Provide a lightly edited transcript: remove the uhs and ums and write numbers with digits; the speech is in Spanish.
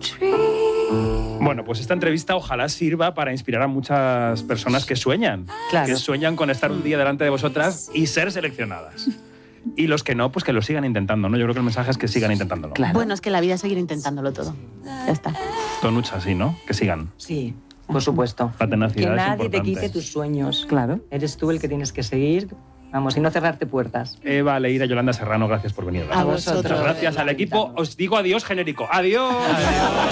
Bueno, pues esta entrevista ojalá sirva para inspirar a muchas personas que sueñan. Claro. Que sueñan con estar un día delante de vosotras y ser seleccionadas. Y los que no, pues que lo sigan intentando, ¿no? Yo creo que el mensaje es que sigan intentándolo. Claro. Bueno, es que la vida es seguir intentándolo todo. Ya está. Tonucha, sí, ¿no? Que sigan. Sí, por supuesto. La tenacidad Que es nadie te importante. quite tus sueños. Claro. Eres tú el que tienes que seguir. Vamos, y no cerrarte puertas. Eva, Leira, Yolanda Serrano, gracias por venir. A vosotros. Muchas gracias al equipo. Os digo adiós genérico. ¡Adiós!